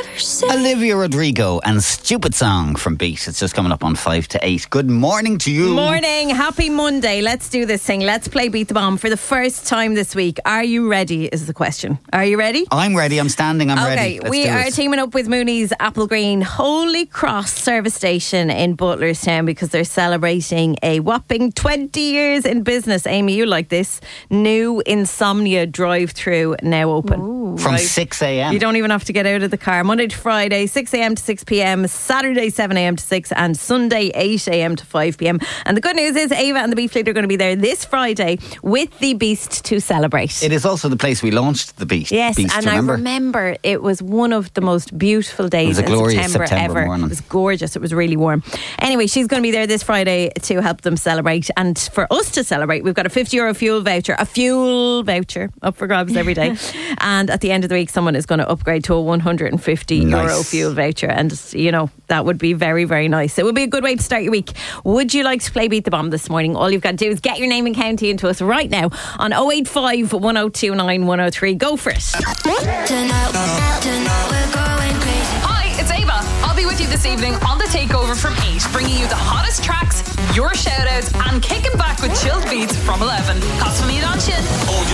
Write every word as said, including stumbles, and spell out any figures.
Olivia Rodrigo and Stupid Song from Beat. It's just coming up on five to eight. Good morning to you. Morning. Happy Monday. Let's do this thing. Let's play Beat the Bomb for the first time this week. Are you ready is the question. Are you ready? I'm ready. I'm standing. I'm okay, ready. Let's we do are it. teaming up with Mooney's Apple Green Holy Cross service station in Butlerstown because they're celebrating a whopping twenty years in business. Amy, you like this. New Insomnia drive-through now open. Ooh, From right. six a.m. You don't even have to get out of the car. Monday to Friday, six a.m. to six p.m, Saturday, seven a.m. to six, and Sunday, eight a.m. to five p.m. And the good news is Ava and the Beef Leader are going to be there this Friday with the Beast to celebrate. It is also the place we launched the Beast. Yes, Beast, and remember? I remember it was one of the most beautiful days in September, September ever. morning. It was gorgeous. It was really warm. Anyway, she's going to be there this Friday to help them celebrate. And for us to celebrate, we've got a fifty euro fuel voucher, a fuel voucher up for grabs every day. And at the end of the week, someone is going to upgrade to a one hundred fifty nice. euro fuel voucher. And, you know, that would be very, very nice. It would be a good way to start your week. Would you like to play Beat the Bomb this morning? All you've got to do is get your name and county into us right now on oh eight five, one oh two nine, one oh three. Go for it. Hi, it's Ava. I'll be with you this evening on The Takeover from